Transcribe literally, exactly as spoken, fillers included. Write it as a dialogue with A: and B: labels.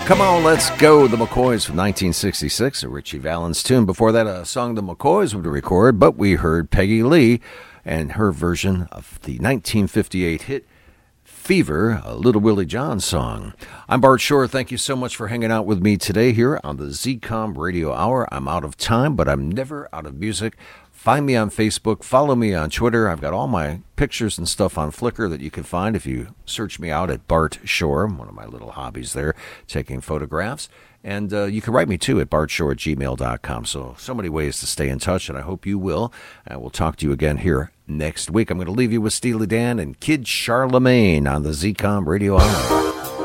A: Come on, let's go. The McCoys from nineteen sixty-six, a Ritchie Valens tune. Before that, a song the McCoys would record, but we heard Peggy Lee and her version of the nineteen fifty-eight hit Fever, a Little Willie John song. I'm Bart Shore. Thank you so much for hanging out with me today here on the Z COM Radio Hour. I'm out of time, but I'm never out of music. Find me on Facebook. Follow me on Twitter. I've got all my pictures and stuff on Flickr that you can find if you search me out at Bart Shore, one of my little hobbies there, taking photographs. And uh, you can write me, too, at bartshore at gmail dot com. So, so many ways to stay in touch, and I hope you will. And we'll talk to you again here next week. I'm going to leave you with Steely Dan and Kid Charlemagne on the Z COM Radio Hour.